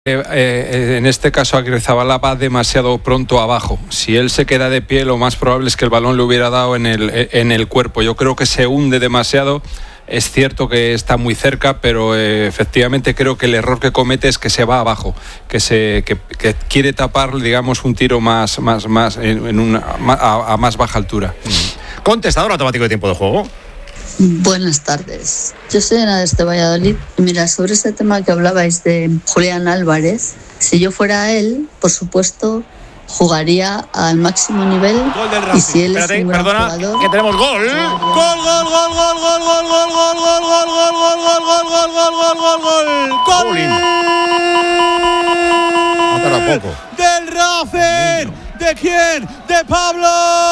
En este caso Agirrezabala va demasiado pronto abajo. Si él se queda de pie, lo más probable es que el balón le hubiera dado en el cuerpo. Yo creo que se hunde demasiado. Es cierto que está muy cerca, pero efectivamente creo que el error que comete es que se va abajo, que quiere tapar, digamos, un tiro a más baja altura. Contestador automático de tiempo de juego. Buenas tardes. Yo soy Ana desde Valladolid. Mira, sobre este tema que hablabais de Julián Álvarez, si yo fuera él, por supuesto, jugaría al máximo nivel. Gol del Racing. Y si él es un gran jugador, que tenemos gol. Gol. Del Racing. ¿De quién? De Pablo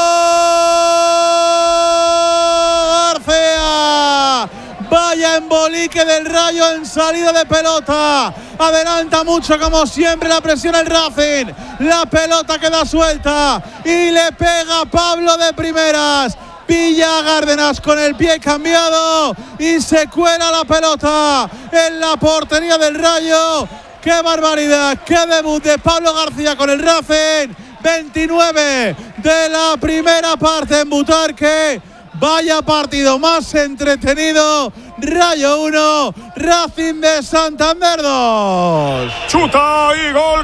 García. Vaya embolique del Rayo en salida de pelota. Adelanta mucho como siempre la presión el Racing. La pelota queda suelta y le pega a Pablo de primeras. Pilla a Cárdenas con el pie cambiado y se cuela la pelota en la portería del Rayo. ¡Qué barbaridad! ¡Qué debut de Pablo García con el Racing! 29 de la primera parte en Butarque. Vaya partido más entretenido. Rayo 1, Racing de Santander 2. Chuta y gol.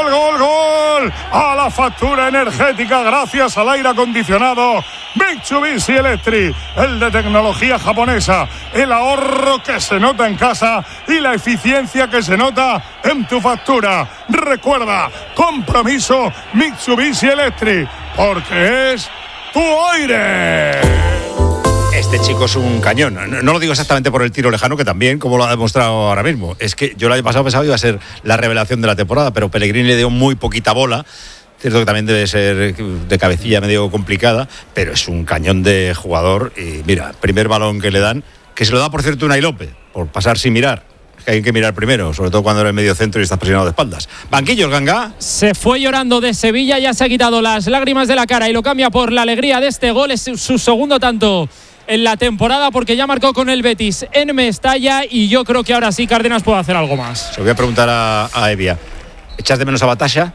A la factura energética gracias al aire acondicionado Mitsubishi Electric, el de tecnología japonesa, el ahorro que se nota en casa y la eficiencia que se nota en tu factura. Recuerda, compromiso Mitsubishi Electric, porque es tu aire. Este chico es un cañón. No lo digo exactamente por el tiro lejano, que también, como lo ha demostrado ahora mismo. Es que yo el año pasado pensaba que iba a ser la revelación de la temporada, pero Pellegrini le dio muy poquita bola. Cierto que también debe ser de cabecilla medio complicada, pero es un cañón de jugador. Y mira, primer balón que le dan, que se lo da, por cierto, Unai López, por pasar sin mirar. Es que hay que mirar primero, sobre todo cuando eres medio centro y estás presionado de espaldas. Banquillos, Ganga. Se fue llorando de Sevilla, ya se ha quitado las lágrimas de la cara y lo cambia por la alegría de este gol. Es su segundo tanto en la temporada, porque ya marcó con el Betis en Mestalla y yo creo que ahora sí Cárdenas puede hacer algo más. Se lo voy a preguntar a Evia. ¿Echas de menos a Batasha?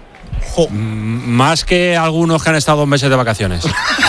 Más que algunos que han estado 2 meses de vacaciones.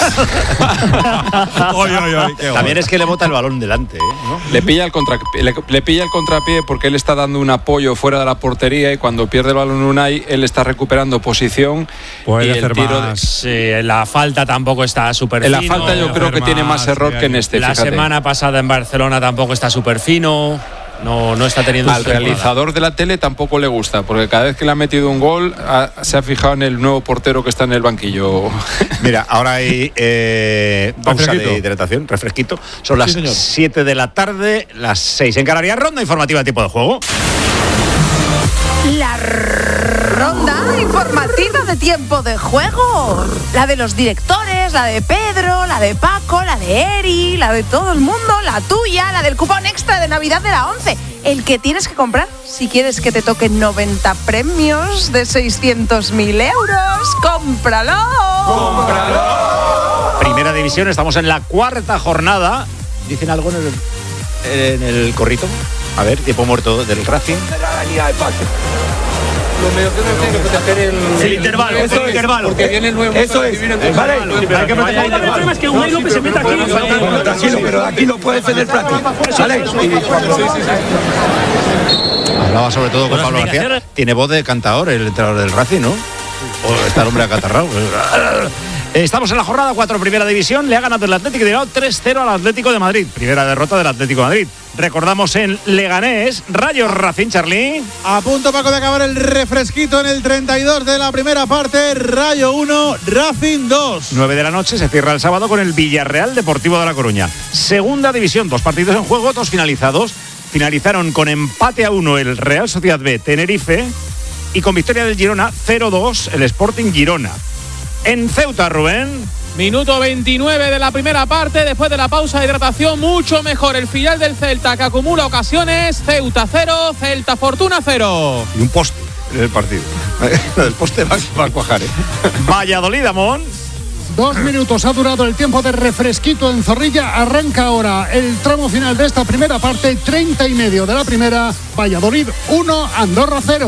También es que le bota el balón delante, ¿no? Le pilla el contrapié porque él está dando un apoyo fuera de la portería y cuando pierde el balón Unai, él está recuperando posición. Puede y hacer el tiro más. Sí, en la falta tampoco está súper fino. fino. En la falta yo creo que tiene más error que en este. La fíjate. semana pasada en Barcelona tampoco está súper fino. No está teniendo. Al realizador de la tele tampoco le gusta, porque cada vez que le ha metido un gol se ha fijado en el nuevo portero que está en el banquillo. Mira, ahora hay pausa de hidratación, refresquito. Son las 7 de la tarde, las 6 en Canarias. Ronda informativa de tiempo de juego. La ronda informativa de tiempo de juego. La de los directores, la de Pedro, la de Paco, la de Eri, la de todo el mundo, la tuya, la del cupón extra de Navidad de la 11. El que tienes que comprar si quieres que te toquen 90 premios de 600.000 euros. ¡Cómpralo! Primera división, estamos en la 4ª jornada. ¿Dicen algo en el corrito? A ver, tiempo muerto del Racing. Lo mejor que hacer el intervalo. Eso es intervalo. Porque viene el nuevo. Eso es. Vale. Hay que meter el problema es que Unai López se meta aquí. Tranquilo, pero aquí lo puede defender práctico. Vale. Hablaba sobre todo con Pablo García. Tiene voz de cantador el entrenador del Racing, ¿no? O está el hombre acatarrado. Estamos en la jornada 4, primera división. Le ha ganado el Atlético de Bilbao 3-0 al Atlético de Madrid. Primera derrota del Atlético de Madrid. Recordamos en Leganés, Rayo Racing, Charly. A punto, Paco, de acabar el refresquito en el 32 de la primera parte. Rayo 1, Racing 2. 9 de la noche se cierra el sábado con el Villarreal Deportivo de La Coruña. Segunda división, 2 partidos en juego, 2 finalizados. Finalizaron con empate a 1 el Real Sociedad B Tenerife y con victoria del Girona 0-2 el Sporting Girona. En Ceuta, Rubén. Minuto 29 de la primera parte, después de la pausa de hidratación, mucho mejor el filial del Celta, que acumula ocasiones. Ceuta 0, Celta Fortuna 0. Y un poste en el partido. El poste va a cuajar, ¿eh? Valladolid, Amón. 2 minutos ha durado el tiempo de refresquito en Zorrilla. Arranca ahora el tramo final de esta primera parte, 30 y medio de la primera. Valladolid 1, Andorra 0.